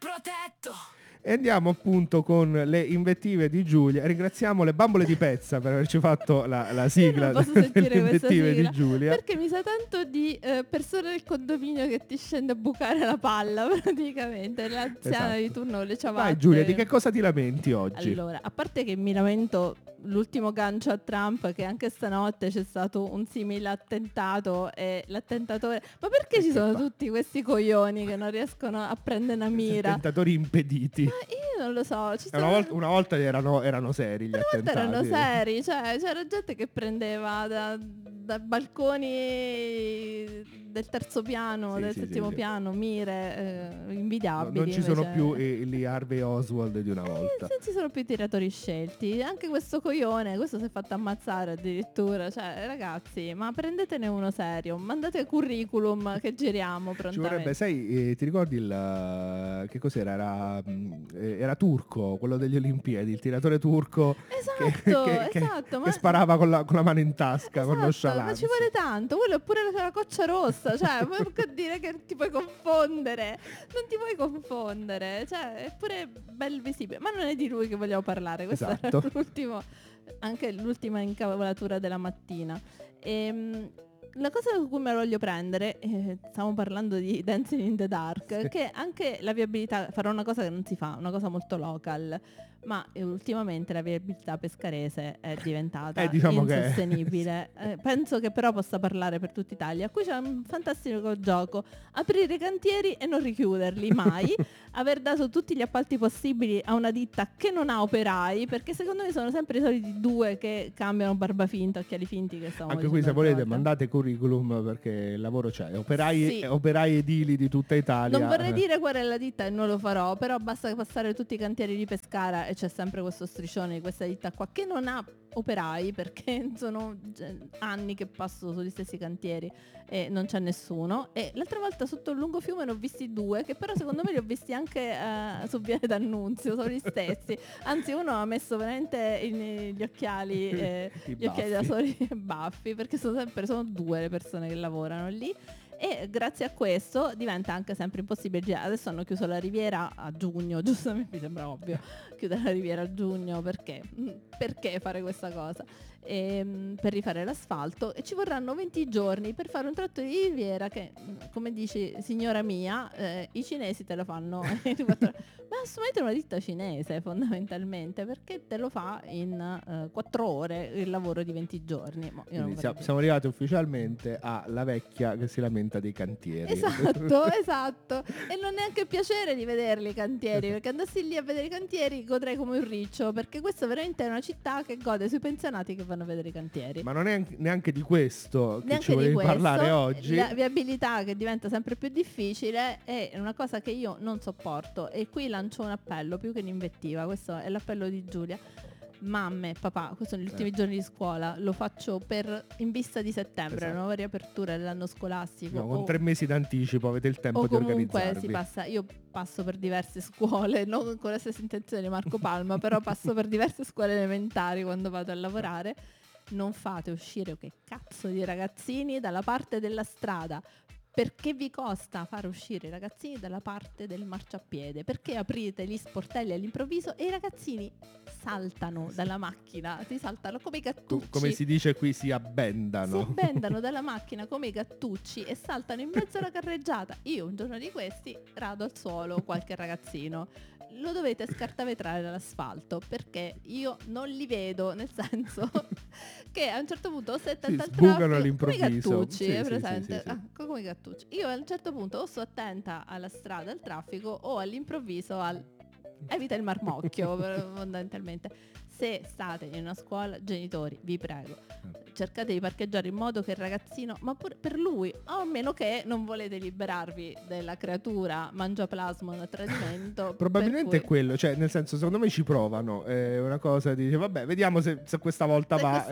protetto. E andiamo appunto con le invettive di Giulia. Ringraziamo le bambole di Pezza per averci fatto la sigla Io non posso delle sentire questa invettive sigla, di Giulia. perché mi sa tanto di persone del condominio che ti scende a bucare la palla praticamente, l'anziana di turno con le ciabatte. Vai Giulia, di che cosa ti lamenti oggi? Allora, a parte che mi lamento l'ultimo gancio a Trump, che anche stanotte c'è stato un simile attentato e l'attentatore... Ma perché ci sono tutti questi coglioni che non riescono a prendere una mira? Attentatori impediti. Ma io non lo so. Una volta erano seri gli attentati. Erano seri, cioè c'era gente che prendeva da balconi del terzo piano, del settimo piano, mire invidiabili. Non ci sono più gli Harvey Oswald di una volta. Non ci sono più i tiratori scelti. Anche questo coglione, questo si è fatto ammazzare addirittura. Cioè, ragazzi, ma prendetene uno serio. Mandate curriculum che giriamo prontamente. Ci vorrebbe, sai, ti ricordi che cos'era? Era turco, quello degli Olimpiadi, il tiratore turco. Esatto, che sparava con la mano in tasca, con nonchalance. Ma ci vuole tanto, quello è pure la coccia rossa, cioè vuol dire che ti puoi confondere, non ti puoi confondere, cioè è pure bel visibile, ma non è di lui che vogliamo parlare, questo era l'ultima incavolatura della mattina. La cosa su cui me lo voglio prendere, stiamo parlando di Dancing in the Dark, che anche la viabilità, farò una cosa che non si fa, una cosa molto local, ma ultimamente la viabilità pescarese è diventata insostenibile. Penso che però possa parlare per tutta Italia. Qui c'è un fantastico gioco: aprire i cantieri e non richiuderli mai, aver dato tutti gli appalti possibili a una ditta che non ha operai, perché secondo me sono sempre i soliti due che cambiano barbafinta, occhiali finti, che stiamo anche qui, se volete, mandate curriculum, perché il lavoro c'è, operai edili di tutta Italia. Non vorrei dire qual è la ditta e non lo farò, però basta passare tutti i cantieri di Pescara e c'è sempre questo striscione di questa ditta qua che non ha operai, perché sono anni che passo sugli stessi cantieri e non c'è nessuno. E l'altra volta sotto il lungo fiume ne ho visti due, che però secondo me li ho visti anche su Viale d'Annunzio, sono gli stessi, anzi uno ha messo veramente gli occhiali gli occhiali da soli e baffi, perché sono due le persone che lavorano lì. E grazie a questo diventa anche sempre impossibile girare. Adesso hanno chiuso la Riviera a giugno, giustamente, mi sembra ovvio chiudere la Riviera a giugno, perché fare questa cosa? Per rifare l'asfalto, e ci vorranno 20 giorni per fare un tratto di Riviera che, come dici signora mia, i cinesi te lo fanno in 4 ore. Ma assumete una ditta cinese fondamentalmente, perché te lo fa in 4 ore il lavoro di 20 giorni. Siamo arrivati ufficialmente alla vecchia che si lamenta dei cantieri. Esatto. E non è neanche piacere di vederli i cantieri, perché andassi lì a vedere i cantieri godrei come un riccio, perché questa veramente è una città che gode sui pensionati che vanno a vedere i cantieri. Ma non è neanche di questo che ci volevi parlare oggi. La viabilità che diventa sempre più difficile è una cosa che io non sopporto, e qui lancio un appello più che un'invettiva. Questo è l'appello di Giulia. Mamme, papà, questi sono gli ultimi giorni di scuola, lo faccio in vista di settembre, la nuova riapertura dell'anno scolastico. Con 3 mesi d'anticipo avete il tempo di organizzarvi. Io passo per diverse scuole, non con la stessa intenzione di Marco Palma, però passo per diverse scuole elementari quando vado a lavorare. Non fate uscire che cazzo di ragazzini dalla parte della strada. Perché vi costa far uscire i ragazzini dalla parte del marciapiede? Perché aprite gli sportelli all'improvviso e i ragazzini saltano dalla macchina, si saltano come i gattucci. Come si dice qui, si abbendano. Si abbendano dalla macchina come i gattucci e saltano in mezzo alla carreggiata. Io un giorno di questi rado al suolo qualche ragazzino. Lo dovete scartavetrare dall'asfalto, perché io non li vedo, nel senso che a un certo punto o si attenta al traffico all'improvviso, come i gattucci, è presente? Come i gattucci. Io a un certo punto o sto attenta alla strada, al traffico, o all'improvviso evita il marmocchio fondamentalmente. Se state in una scuola, genitori, vi prego, cercate di parcheggiare in modo che il ragazzino, ma pure per lui, a meno che non volete liberarvi della creatura mangiaplasma a tradimento. Probabilmente è quello, cioè nel senso, secondo me ci provano, è una cosa di vabbè, vediamo se questa volta va.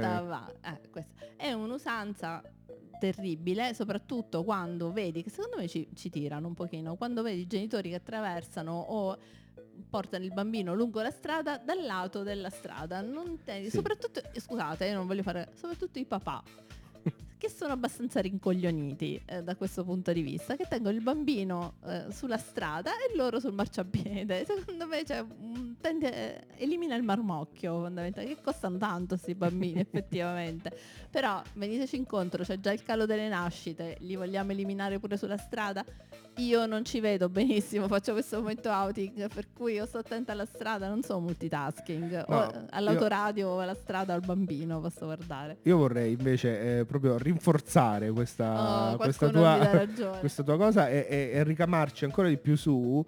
Questa è un'usanza terribile, soprattutto quando vedi, che secondo me ci tirano un pochino, quando vedi i genitori che attraversano o portano il bambino lungo la strada dal lato della strada, soprattutto, scusate, io non voglio fare, soprattutto i papà che sono abbastanza rincoglioniti da questo punto di vista, che tengono il bambino sulla strada e loro sul marciapiede. Secondo me elimina il marmocchio fondamentalmente, che costano tanto questi bambini effettivamente. Però veniteci incontro, c'è già il calo delle nascite, li vogliamo eliminare pure sulla strada? Io non ci vedo benissimo, faccio questo momento outing, per cui io sto attenta alla strada, non so multitasking, No, o all'autoradio o alla strada o al bambino posso guardare. Io vorrei invece proprio rinforzare questa Qualcuno mi dà tua, ragione. questa tua cosa e ricamarci ancora di più su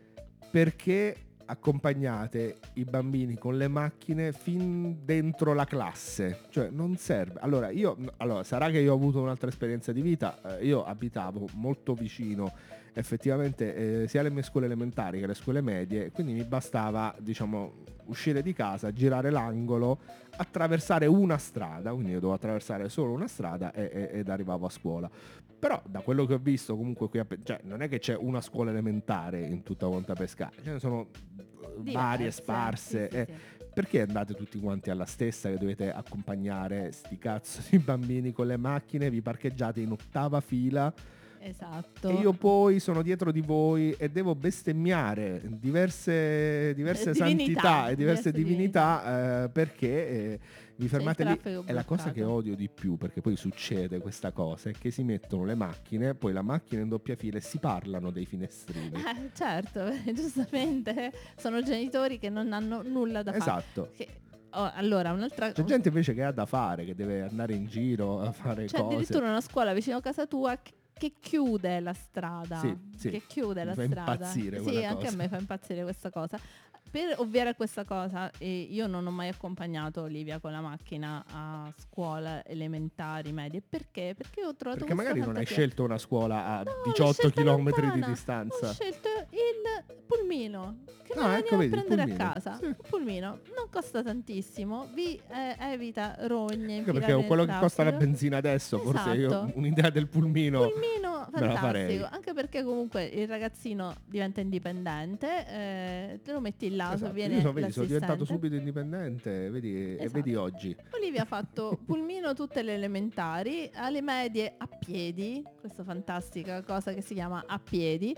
perché accompagnate i bambini con le macchine fin dentro la classe. Cioè non serve. Allora sarà che io ho avuto un'altra esperienza di vita. Io abitavo molto vicino effettivamente sia alle mie scuole elementari che alle scuole medie, quindi mi bastava, diciamo, uscire di casa, girare l'angolo, attraversare una strada, quindi io dovevo attraversare solo una strada ed arrivavo a scuola. Però da quello che ho visto comunque qui cioè, non è che c'è una scuola elementare in tutta Ponta Pescara, ce ne sono varie sparse. Sì, sì. Perché andate tutti quanti alla stessa che dovete accompagnare sti cazzo di bambini con le macchine, vi parcheggiate in ottava fila? Esatto. E io poi sono dietro di voi e devo bestemmiare diverse santità e diverse divinità perché vi fermate lì. E la cosa che odio di più, perché poi succede questa cosa, è che si mettono le macchine, poi la macchina in doppia fila e si parlano dei finestrini. Certo, giustamente sono genitori che non hanno nulla da fare. Esatto. Allora, un'altra C'è gente invece che ha da fare, che deve andare in giro a fare cose. C'è addirittura una scuola vicino a casa tua che chiude la strada. Sì. Che chiude la fa strada. Impazzire sì, anche cosa. a me fa impazzire questa cosa. Per ovviare a questa cosa, io non ho mai accompagnato Olivia con la macchina a scuola elementari, medie. Perché? Perché ho trovato Perché magari non hai scelto una scuola a No, 18 km lontana. di distanza. Ho scelto il pulmino che No, me ecco, veniva vedi, a il prendere pulmino. a casa. Sì. Il pulmino non costa tantissimo, vi evita rogne. Anche perché con quello che costa la benzina adesso, forse io Esatto. un'idea del pulmino me la farei. Fantastico, anche perché comunque il ragazzino diventa indipendente, te lo metti là, Esatto. viene Io sono l'assistente. diventato subito indipendente, vedi, Esatto. e vedi oggi. Olivia ha fatto pulmino tutte le elementari, alle medie a piedi, questa fantastica cosa che si chiama a piedi,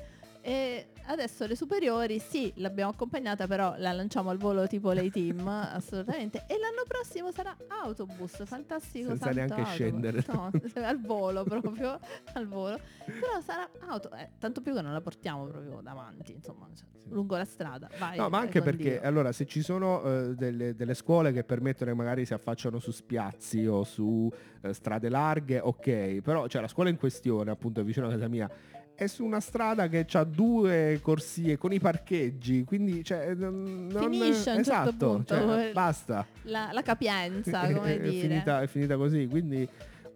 e adesso le superiori sì, l'abbiamo accompagnata, però la lanciamo al volo tipo lei team, assolutamente, e l'anno prossimo sarà autobus, fantastico, senza neanche autobus. scendere. No, al volo proprio, al volo, però sarà auto, tanto più che non la portiamo proprio davanti, insomma, cioè, lungo la strada, vai. No, ma anche con perché Dio. allora se ci sono delle scuole che permettono che magari si affacciano su spiazzi o su strade larghe, ok, però cioè, la scuola in questione, appunto vicino a casa mia, è su una strada che ha 2 corsie con i parcheggi, quindi cioè, Finisce a un certo esatto, punto cioè, basta. La capienza, come dire. È finita così, quindi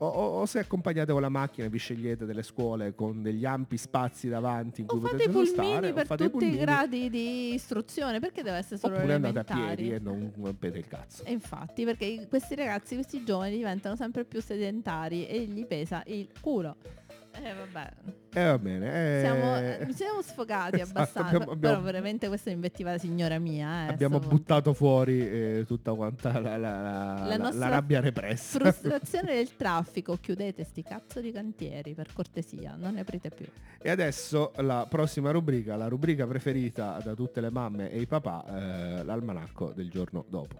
o se accompagnate con la macchina vi scegliete delle scuole con degli ampi spazi davanti in cui O fate potete i pulmini sostare, per o fate i tutti i pulmini, gradi di istruzione, perché deve essere solo oppure andate a elementari. piedi e non rompete il cazzo. E infatti, perché questi ragazzi, questi giovani diventano sempre più sedentari e gli pesa il culo. Vabbè. Va bene. Siamo sfogati Esatto, abbastanza. abbiamo- Però veramente questa è invettiva da signora mia. Abbiamo buttato fuori tutta quanta la nostra rabbia repressa. frustrazione del traffico. Chiudete sti cazzo di cantieri, per cortesia, non ne aprite più. E adesso la prossima rubrica, la rubrica preferita da tutte le mamme e i papà, l'almanacco del giorno dopo.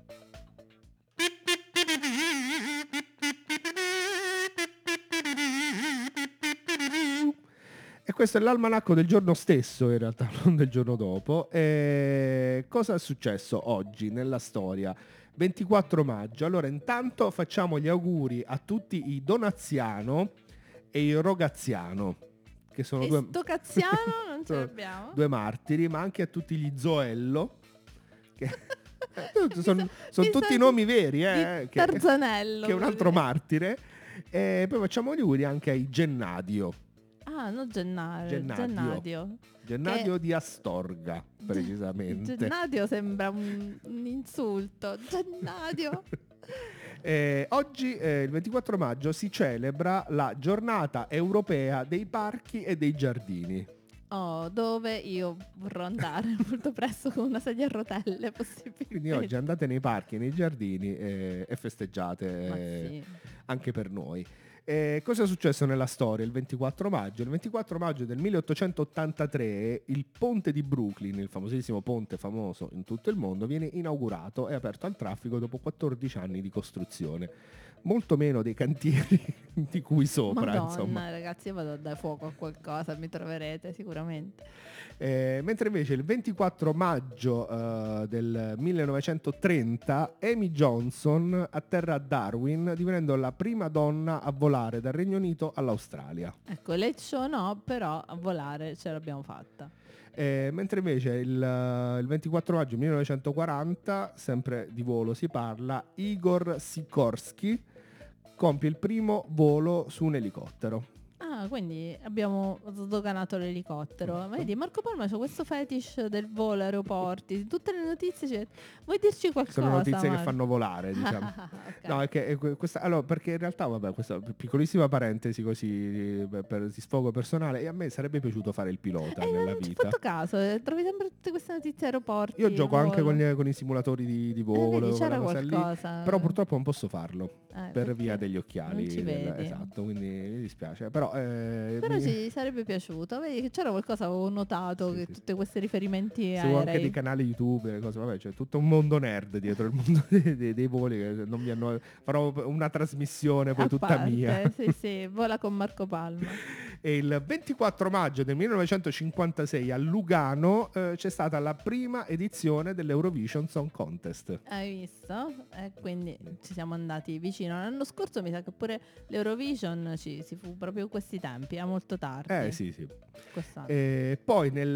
E questo è l'almanacco del giorno stesso, in realtà, non del giorno dopo. E cosa è successo oggi nella storia? 24 maggio. Allora, intanto facciamo gli auguri a tutti i Donaziano e i Rogaziano, che sono due... Stocaziano non ce l'abbiamo. 2 martiri, ma anche a tutti gli Zoello, che sono tutti nomi veri, Tarzanello. che è un altro martire. E poi facciamo gli auguri anche ai Gennadio. Ah, no, Gennadio. Gennadio di Astorga, precisamente. Gennadio sembra un insulto. Gennadio. Oggi, il 24 maggio, si celebra la giornata europea dei parchi e dei giardini. Oh, dove io vorrò andare molto presto con una sedia a rotelle, possibilmente. Quindi oggi andate nei parchi e nei giardini e festeggiate Ma sì. anche per noi. Cosa è successo nella storia il 24 maggio? Il 24 maggio del 1883 il ponte di Brooklyn, il famosissimo ponte famoso in tutto il mondo, viene inaugurato e aperto al traffico dopo 14 anni di costruzione. Molto meno dei cantieri di cui sopra, Madonna, insomma. ragazzi, io vado a dare fuoco a qualcosa, mi troverete sicuramente. Mentre invece il 24 maggio del 1930 Amy Johnson atterra a Darwin, divenendo la prima donna a volare dal Regno Unito all'Australia. Ecco, late show no, però a volare ce l'abbiamo fatta. Mentre invece il 24 maggio 1940, sempre di volo si parla, Igor Sikorsky compie il primo volo su un elicottero. Ah, quindi abbiamo sdoganato l'elicottero. Ma vedi, Marco Palma c'ha questo fetish del volo, aeroporti, tutte le notizie vuoi dirci qualcosa? Sono notizie Marco? che fanno volare, diciamo. Ok. No, è che allora, perché in realtà, vabbè, questa piccolissima parentesi così di sfogo personale, e a me sarebbe piaciuto fare il pilota nella Non ci ho vita. fatto caso, trovi sempre tutte queste notizie aeroporti. Io gioco anche volo. con i simulatori di volo, Vedi, c'era quella cosa lì, qualcosa. però purtroppo non posso farlo per perché via degli occhiali. non ci vedi. Esatto, quindi mi dispiace. Però Ci sarebbe piaciuto. Vedi che c'era qualcosa, avevo notato, Sì, che sì. tutti questi riferimenti seguo anche aerei. dei canali YouTube, cose, vabbè, c'è tutto un mondo nerd dietro il mondo dei voli che non mi hanno. Farò una trasmissione poi A tutta parte, mia. sì, vola con Marco Palma. E il 24 maggio del 1956 a Lugano c'è stata la prima edizione dell'Eurovision Song Contest. Hai visto? E quindi ci siamo andati vicino. L'anno scorso mi sa che pure l'Eurovision si fu proprio questi tempi, a molto tardi. Sì, sì. Quest'anno. Poi nel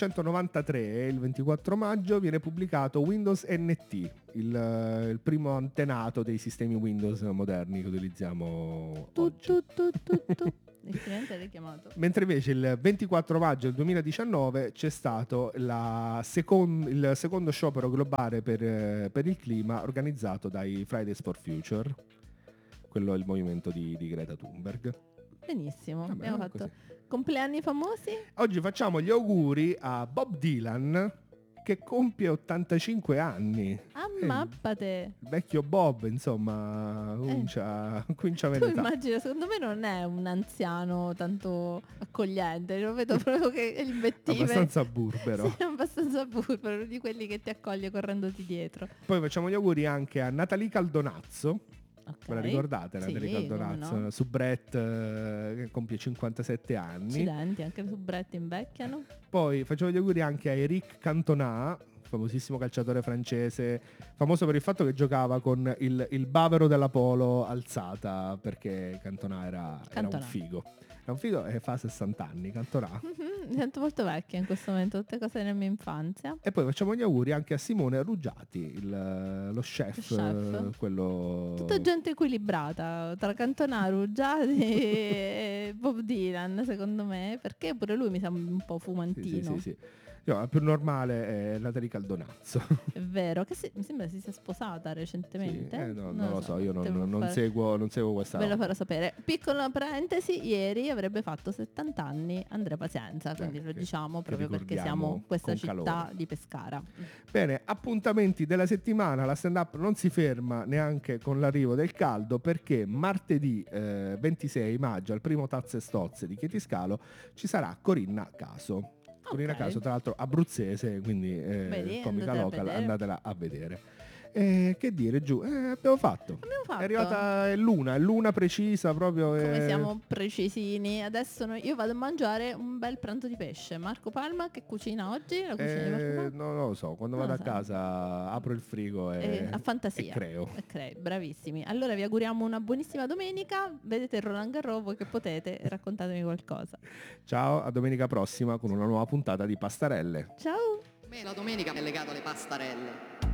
1993, il 24 maggio, viene pubblicato Windows NT, il primo antenato dei sistemi Windows moderni che utilizziamo oggi. Il cliente è richiamato. Mentre invece il 24 maggio del 2019 c'è stato il secondo sciopero globale per il clima organizzato dai Fridays for Future. Quello è il movimento di Greta Thunberg. Benissimo, Vabbè, abbiamo fatto così. compleanni famosi. Oggi facciamo gli auguri a Bob Dylan che compie 85 anni. Ammappate. Il vecchio Bob, insomma, comincia a Tu avere età. immagina, secondo me non è un anziano tanto accogliente, lo vedo proprio che il vettive Abbastanza burbero. Sì, abbastanza burbero, di quelli che ti accoglie correndoti dietro. Poi facciamo gli auguri anche a Natalie Caldonazzo. Okay. Ve la ricordate, Sì, Natalie Caldonazzo? no? Su Brett che compie 57 anni. Accidenti, anche su Brett invecchiano. Poi facciamo gli auguri anche a Eric Cantona, famosissimo calciatore francese, famoso per il fatto che giocava con il bavero della polo alzata, perché Cantona era un figo. Era un figo e fa 60 anni, Cantona. Mi sento molto vecchia in questo momento, tutte cose della mia infanzia. E poi facciamo gli auguri anche a Simone Ruggiati, lo chef, quello... Tutta gente equilibrata, tra Cantona, Ruggiati e Bob Dylan, secondo me, perché pure lui mi sembra un po' fumantino. Sì. No, la più normale è Natalie Caldonazzo. È vero, che mi sembra si sia sposata recentemente. Sì, non lo so, io non non seguo questa. Ve lo farò sapere. Piccola parentesi, ieri avrebbe fatto 70 anni Andrea Pazienza, quindi lo diciamo proprio perché siamo questa città calore. di Pescara. Bene, appuntamenti della settimana, la stand up non si ferma neanche con l'arrivo del caldo, perché martedì 26 maggio al primo Tazze e Stozze di Chietiscalo ci sarà Corinna Caso. Corinna Caso, tra l'altro abruzzese, quindi comica local, andatela a vedere. Che dire, giù, abbiamo fatto. È arrivata l'una precisa proprio. Come siamo precisini. Adesso io vado a mangiare un bel pranzo di pesce. Marco Palma che cucina oggi? La cucina di Marco Palma? Non lo so, quando vado a casa apro il frigo a fantasia. E creo. Bravissimi. Allora vi auguriamo una buonissima domenica. Vedete il Roland Garros voi che potete, raccontatemi qualcosa. Ciao, a domenica prossima con una nuova puntata di Pastarelle. Ciao. Per me la domenica è legata alle pastarelle.